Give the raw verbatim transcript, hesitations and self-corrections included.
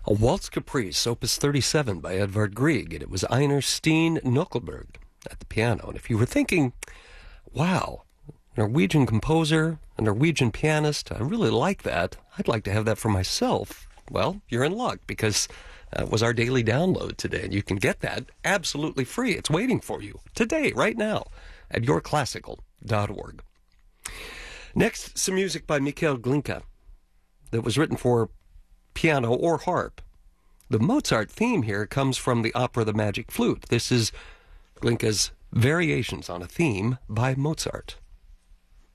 A Waltz Caprice, Opus thirty-seven by Edvard Grieg, and it was Einar Steen Nøkkelberg at the piano. And if you were thinking, wow, Norwegian composer, a Norwegian pianist, I really like that. I'd like to have that for myself. Well, you're in luck, because that was our daily download today, and you can get that absolutely free. It's waiting for you today, right now, at your classical dot org. Next, some music by Mikhail Glinka that was written for piano or harp. The Mozart theme here comes from the opera The Magic Flute. This is Glinka's Variations on a Theme by Mozart.